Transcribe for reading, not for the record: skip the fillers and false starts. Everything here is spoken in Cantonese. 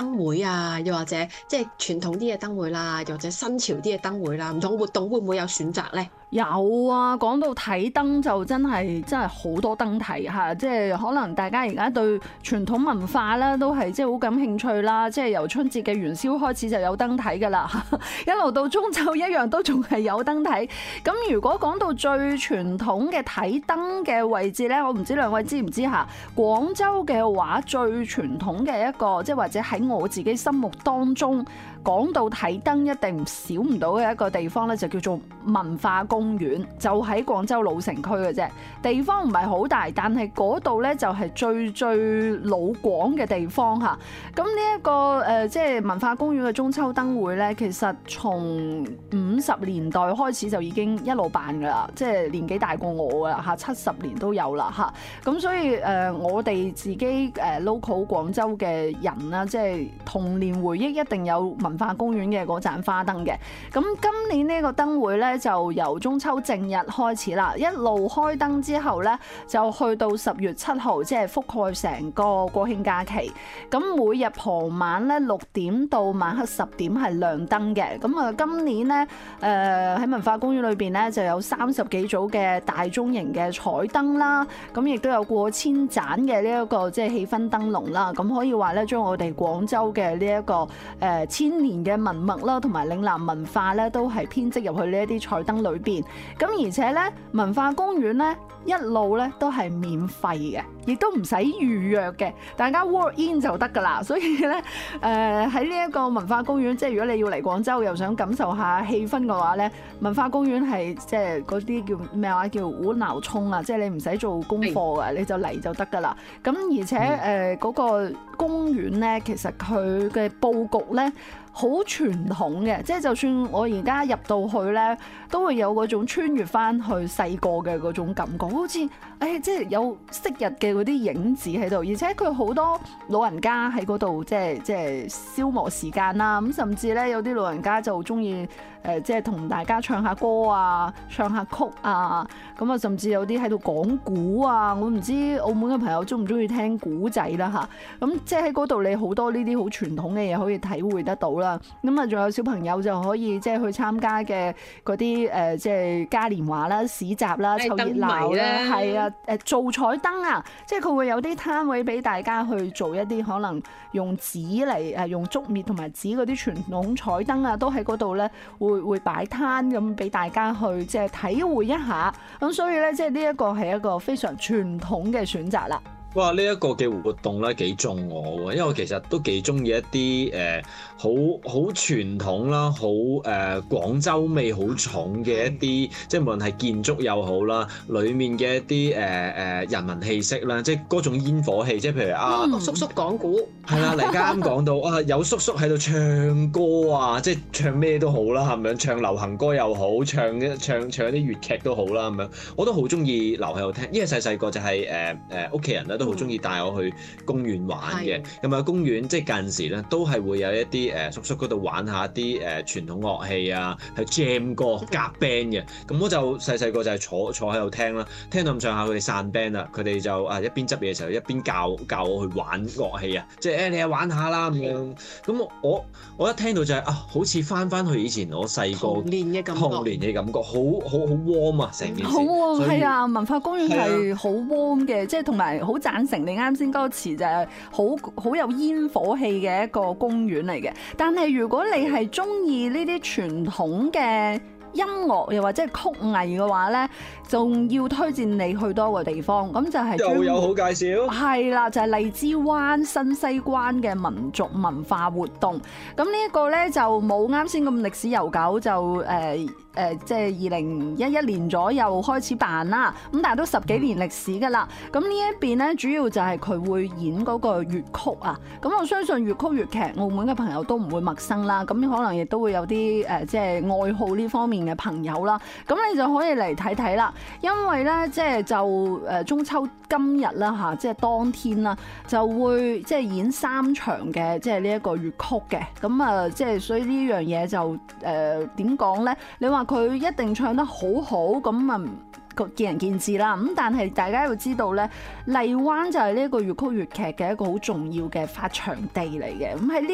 燈會啊，又或者即係傳統啲嘅燈會啦，又或者新潮啲嘅燈會啦，唔同活動會唔會有選擇咧？ 有啊，講到睇燈就真係好多燈睇嚇，即係可能大家而家對傳統文化啦都係即係好感興趣啦，即係由春節嘅元宵開始就有燈睇㗎啦，一路到中秋一樣都仲係有燈睇。咁如果講到最傳統嘅睇燈嘅位置呢，我唔知兩位知唔知嚇？廣州嘅話最傳統嘅一個，即係或者喺我自己心目當中講到睇燈一定少唔到嘅一個地方呢，就叫做文化公園，就喺廣州老城區嘅啫。地方唔係好大，但係嗰度呢就係最老廣嘅地方嚇。咁呢一個即係文化公園嘅中秋燈會呢，其實從50年代開始就已經一路辦㗎啦，即係年紀大過我㗎啦嚇，70年都有啦嚇。咁所以我哋自己local 廣州嘅人啦，即係童年回憶一定有文化公園嘅嗰盞花燈嘅。咁今年呢個燈會呢，就由中秋正日開始啦，一路開燈之後呢，就去到10月7號，即係覆蓋成個國慶假期。咁每日傍晚呢6點到晚黑10點係亮燈嘅。咁啊，今年呢，喺文化公園裏邊呢，就有30幾組嘅大中型嘅彩燈啦，咁亦都有過千盞嘅呢一個即係氣氛燈籠啦。咁可以話呢，將我哋廣州嘅呢一個千年嘅文物啦，同埋嶺南文化呢，都係編織入去呢一啲彩燈裏邊。咁而且呢，文化公園呢，一路呢都係免費嘅，亦都唔使預約嘅，大家 walk in 就得㗎啦。所以咧，喺呢一個文化公園，即係如果你要嚟廣州又想感受下氣氛嘅話咧，文化公園係即係嗰啲叫咩話叫無腦衝啊，即係你唔使做功課㗎，你就嚟就得㗎啦。咁而且嗰個公園咧，其實佢嘅佈局咧，好傳統嘅，即係就算我而家入到去咧，都會有嗰種穿越翻去細個嘅嗰種感覺，好似即係有昔日嘅嗰啲影子喺度，而且佢好多老人家喺嗰度，即係消磨時間啦。咁甚至咧有啲老人家就中意即係同大家唱下歌啊，唱下曲啊，咁啊甚至有啲喺度講古啊。我唔知澳門嘅朋友中唔中意聽古仔啦嚇。咁即係喺嗰度你好多呢啲好傳統嘅嘢可以體會得到啦。咁啊，仲有小朋友就可以即係去參加嘅嗰啲即係嘉年華啦、市集啦、湊熱鬧啦，係啊，做彩燈啊，即係佢會有啲攤位俾大家去做一啲可能用紙嚟用竹篾同埋紙嗰啲傳統彩燈啊，都喺嗰度咧會擺攤咁俾大家去即係體會一下。咁所以咧，即係呢一個係一個非常傳統嘅選擇啦。 哇！呢一個嘅活動咧幾中我喎，因為我其實都幾中意一啲好傳統啦，好廣州味好重嘅一啲，即係無論係建築又好啦，裡面嘅一啲人民氣息啦，即係嗰種煙火氣，即係譬如叔叔講古係啦，嚟啱講到有叔叔喺度唱歌啊，即係唱咩都好啦，係咪？唱流行歌又好，唱一啲粵劇都好啦，咁樣我都好中意留喺度聽，因為細個就係屋企人咧都好中意帶我去公園玩嘅，咁啊公園即係近時咧都係會有一啲叔叔嗰度玩下啲傳統樂器啊，去 jam 歌夾 band 嘅，咁我就細個就係坐喺度聽啦，聽到咁上下佢哋散 band 啦，佢哋就一邊執嘢嘅時候一邊教我去玩樂器啊，即係你又玩下啦咁樣，咁我一聽到就係好似翻去以前我細個童年嘅感覺，好 warm 啊成件事， 好喎，係啊，文化公園係好 warm 嘅，即係同埋好贊成你啱先嗰個詞，就係好有煙火氣嘅一個公園嚟嘅。但係如果你係中意呢啲傳統嘅音樂又或者係曲藝嘅話咧，仲要推薦你去多個地方，咁就係又有好介紹， 係啦，就係荔枝灣新西關嘅民族文化活動。咁呢一個咧就冇啱先咁歷史悠久，就即係2011年左右開始辦啦。咁但係都10幾年歷史㗎啦。咁呢一邊咧主要就係佢會演嗰個粵曲啊。咁我相信粵曲粵劇澳門嘅朋友都唔會陌生啦。咁可能亦都會有啲即係愛好呢方面嘅朋友啦。咁你就可以嚟睇睇啦。因為咧即係就中秋今日啦嚇，即係當天啦，就會即係演3場嘅即係呢一個粵曲嘅。咁啊即係所以呢樣嘢就點講咧？你話佢一定唱得好好咁啊，見仁見智啦。咁但係大家要知道咧，荔灣就係呢一個粵曲粵劇嘅一個好重要嘅發祥地嚟嘅。咁喺呢